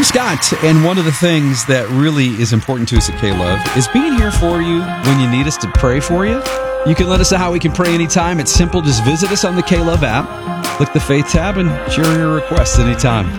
I'm Scott, and one of the things that really is important to us at K-Love is being here for you when you need us to pray for you. You can let us know how we can pray anytime. It's simple. Just visit us on the K-Love app, click the Faith tab, and share your requests anytime.